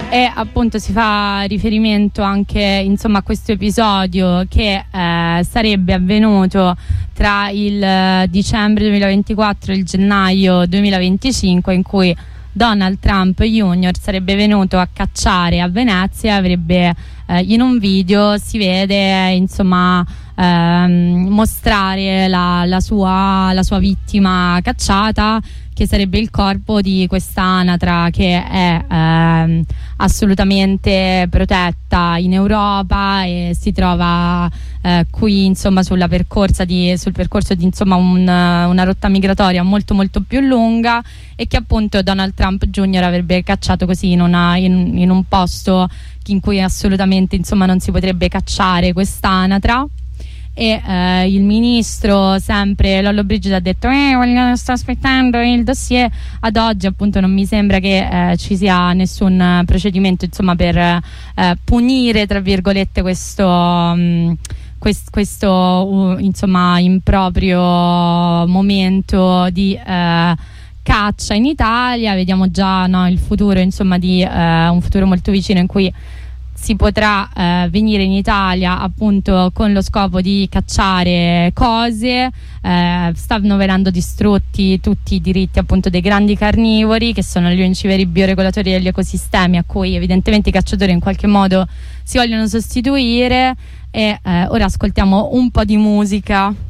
e appunto si fa riferimento anche insomma a questo episodio che sarebbe avvenuto tra il dicembre 2024 e il gennaio 2025, in cui Donald Trump Jr. sarebbe venuto a cacciare a Venezia, avrebbe in un video si vede insomma mostrare la sua vittima cacciata, che sarebbe il corpo di quest'anatra che è assolutamente protetta in Europa e si trova qui insomma sul percorso di insomma una rotta migratoria molto molto più lunga, e che appunto Donald Trump Jr. avrebbe cacciato così in un posto in cui assolutamente insomma non si potrebbe cacciare quest'anatra. E il ministro, sempre Lollobrigida, ha detto sto aspettando il dossier. Ad oggi appunto non mi sembra che ci sia nessun procedimento insomma per punire tra virgolette questo insomma improprio momento di caccia in Italia. Vediamo già il futuro insomma di un futuro molto vicino in cui si potrà venire in Italia appunto con lo scopo di cacciare cose. Stanno venendo distrutti tutti i diritti appunto dei grandi carnivori, che sono gli unici veri bioregolatori degli ecosistemi a cui evidentemente i cacciatori in qualche modo si vogliono sostituire. E ora ascoltiamo un po' di musica.